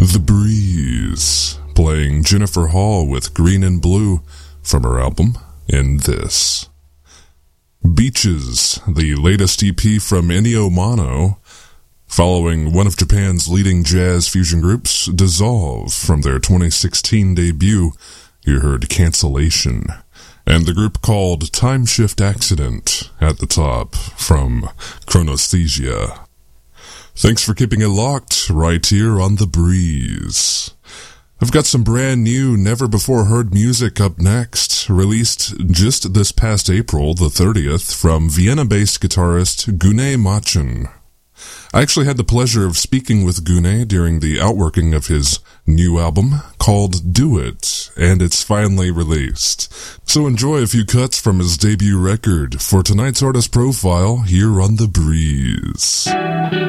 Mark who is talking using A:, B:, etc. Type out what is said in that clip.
A: The Breeze, playing Jennifer Hall with Green and Blue from her album In This. Beaches, the latest EP from Ennio Mono, following one of Japan's leading jazz fusion groups, Dissolve, from their 2016 debut. You heard Cancellation, and the group called Time Shift Accident at the top from Chronesthesia. Thanks for keeping it locked right here on The Breeze. I've got some brand new, never-before-heard music up next, released just this past April the 30th from Vienna-based guitarist Gune Machen. I actually had the pleasure of speaking with Gune during the outworking of his new album called Do It, and it's finally released. So enjoy a few cuts from his debut record for tonight's artist profile here on The Breeze.